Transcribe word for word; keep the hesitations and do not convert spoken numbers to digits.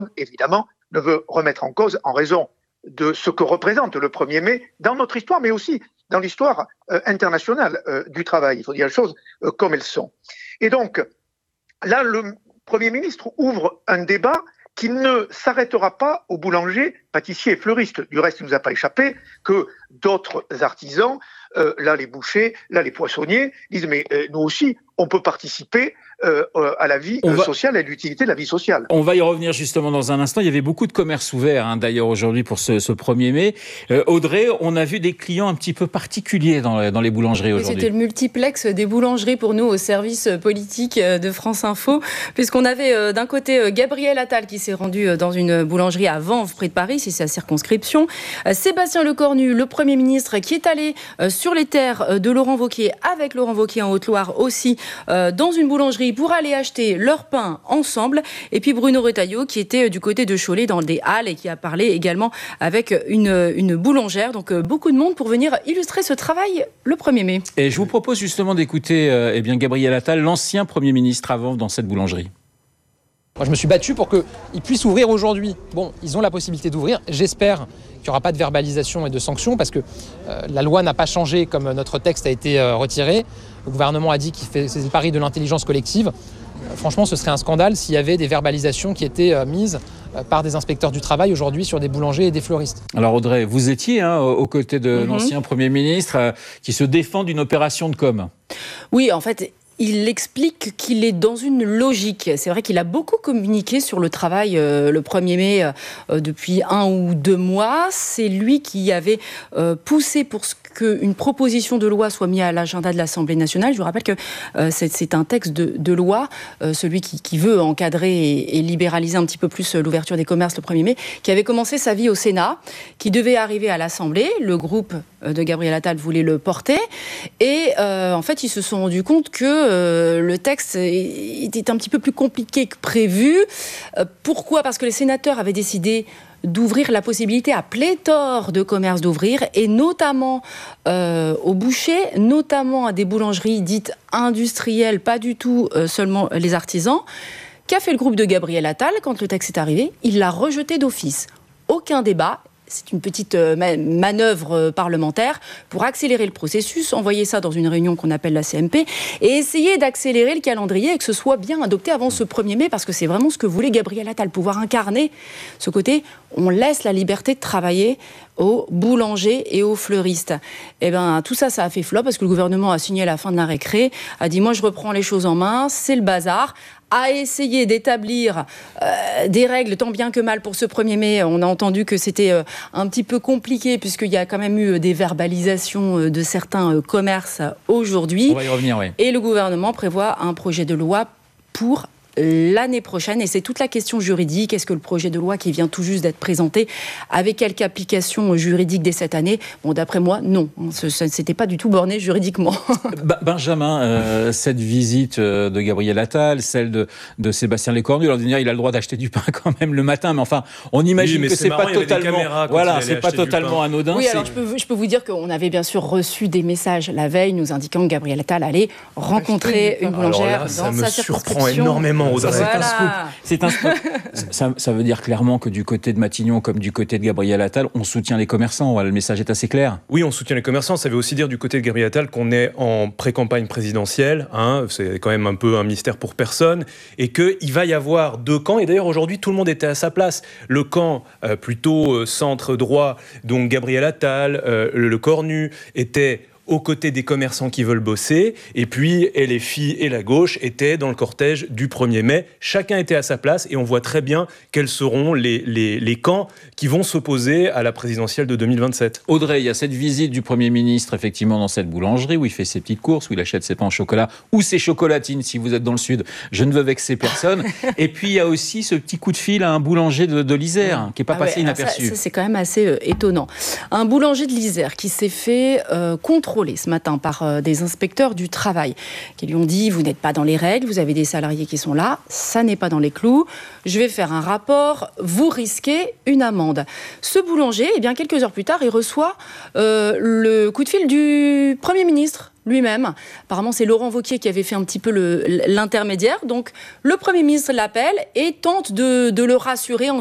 évidemment, ne veut remettre en cause en raison de ce que représente le premier mai dans notre histoire, mais aussi dans l'histoire euh, internationale euh, du travail. Il faut dire les choses euh, comme elles sont. Et donc, là, le Premier ministre ouvre un débat qui ne s'arrêtera pas aux boulangers, pâtissiers et fleuristes. Du reste, il ne nous a pas échappé que d'autres artisans, euh, là les bouchers, là les poissonniers, disent mais euh, nous aussi, on peut participer euh, à la vie euh, va... sociale, à l'utilité de la vie sociale. On va y revenir justement dans un instant. Il y avait beaucoup de commerces ouverts hein, d'ailleurs aujourd'hui pour ce, ce premier mai. Euh, Audrey, on a vu des clients un petit peu particuliers dans, dans les boulangeries aujourd'hui. C'était le multiplex des boulangeries pour nous au service politique de France Info, puisqu'on avait euh, d'un côté Gabriel Attal qui s'est rendu dans une boulangerie à Vanves, près de Paris, c'est sa circonscription. Euh, Sébastien Lecornu, le Premier ministre, qui est allé euh, sur les terres de Laurent Wauquiez, avec Laurent Wauquiez en Haute-Loire aussi, euh, dans une boulangerie pour aller acheter leur pain ensemble. Et puis Bruno Retailleau qui était du côté de Cholet dans des halles et qui a parlé également avec une, une boulangère. Donc beaucoup de monde pour venir illustrer ce travail le premier mai. Et je vous propose justement d'écouter euh, eh bien Gabriel Attal, l'ancien Premier ministre avant dans cette boulangerie. Moi, je me suis battu pour qu'ils puissent ouvrir aujourd'hui. Bon, ils ont la possibilité d'ouvrir. J'espère qu'il n'y aura pas de verbalisation et de sanctions parce que euh, la loi n'a pas changé comme notre texte a été euh, retiré. Le gouvernement a dit qu'il faisait le pari de l'intelligence collective. Euh, franchement, ce serait un scandale s'il y avait des verbalisations qui étaient euh, mises euh, par des inspecteurs du travail aujourd'hui sur des boulangers et des fleuristes. Alors Audrey, vous étiez hein, aux côtés de mm-hmm. l'ancien Premier ministre euh, qui se défend d'une opération de com'. Oui, en fait... Il explique qu'il est dans une logique. C'est vrai qu'il a beaucoup communiqué sur le travail euh, le premier mai euh, depuis un ou deux mois. C'est lui qui avait euh, poussé pour qu'une proposition de loi soit mise à l'agenda de l'Assemblée nationale. Je vous rappelle que euh, c'est, c'est un texte de, de loi, euh, celui qui, qui veut encadrer et, et libéraliser un petit peu plus l'ouverture des commerces le premier mai, qui avait commencé sa vie au Sénat, qui devait arriver à l'Assemblée. Le groupe de Gabriel Attal voulait le porter. Et euh, en fait, ils se sont rendus compte que Euh, le texte était un petit peu plus compliqué que prévu. Euh, pourquoi ? Parce que les sénateurs avaient décidé d'ouvrir la possibilité à pléthore de commerces d'ouvrir, et notamment euh, aux bouchers, notamment à des boulangeries dites industrielles, pas du tout euh, seulement les artisans. Qu'a fait le groupe de Gabriel Attal quand le texte est arrivé ? Il l'a rejeté d'office. Aucun débat. C'est une petite manœuvre parlementaire pour accélérer le processus, envoyer ça dans une réunion qu'on appelle la C M P et essayer d'accélérer le calendrier et que ce soit bien adopté avant ce premier mai, parce que c'est vraiment ce que voulait Gabriel Attal, pouvoir incarner ce côté, on laisse la liberté de travailler aux boulangers et aux fleuristes. Et ben tout ça, ça a fait flop parce que le gouvernement a signé à la fin de la récré, a dit moi je reprends les choses en main, c'est le bazar, a essayé d'établir euh, des règles tant bien que mal pour ce premier mai. On a entendu que c'était euh, un petit peu compliqué puisqu'il y a quand même eu des verbalisations euh, de certains euh, commerces aujourd'hui. On va y revenir, oui. Et le gouvernement prévoit un projet de loi pour l'année prochaine, et c'est toute la question juridique. Est-ce que le projet de loi qui vient tout juste d'être présenté avait quelque application juridique dès cette année ? Bon, d'après moi, non. Ça ne s'était pas du tout borné juridiquement. Benjamin, euh, cette visite de Gabriel Attal, celle de, de Sébastien Lecornu, alors il a le droit d'acheter du pain quand même le matin, mais enfin, on imagine oui, que c'est, c'est marrant, pas totalement, voilà, c'est pas totalement anodin. Oui, c'est... alors je peux, je peux vous dire qu'on avait bien sûr reçu des messages la veille nous indiquant que Gabriel Attal allait rencontrer une boulangère là, dans sa circonscription. Ça me surprend énormément. Ça, voilà. c'est un scoop. C'est un scoop. ça, ça veut dire clairement que du côté de Matignon comme du côté de Gabriel Attal, on soutient les commerçants. Le message est assez clair. Oui, on soutient les commerçants. Ça veut aussi dire du côté de Gabriel Attal qu'on est en pré-campagne présidentielle. Hein, c'est quand même un peu un mystère pour personne. Et qu'il va y avoir deux camps. Et d'ailleurs, aujourd'hui, tout le monde était à sa place. Le camp euh, plutôt euh, centre-droit, donc Gabriel Attal, euh, le Cornu, était aux côtés des commerçants qui veulent bosser, et puis L F I et la gauche étaient dans le cortège du premier mai. Chacun était à sa place, et on voit très bien quels seront les, les, les camps qui vont s'opposer à la présidentielle de deux mille vingt-sept. Audrey, il y a cette visite du Premier ministre, effectivement, dans cette boulangerie, où il fait ses petites courses, où il achète ses pains au chocolat, ou ses chocolatines, si vous êtes dans le Sud. Je ne veux vexer personne. Et puis, il y a aussi ce petit coup de fil à un boulanger de, de l'Isère, qui n'est pas ah passé ouais, inaperçu. Ça, ça, c'est quand même assez euh, étonnant. Un boulanger de l'Isère qui s'est fait euh, contrôler interpellé ce matin par euh, des inspecteurs du travail qui lui ont dit « Vous n'êtes pas dans les règles, vous avez des salariés qui sont là, ça n'est pas dans les clous, je vais faire un rapport, vous risquez une amende ». Ce boulanger, eh bien, quelques heures plus tard, il reçoit euh, le coup de fil du Premier ministre lui-même. Apparemment, c'est Laurent Wauquiez qui avait fait un petit peu le, l'intermédiaire. Donc, le Premier ministre l'appelle et tente de, de le rassurer en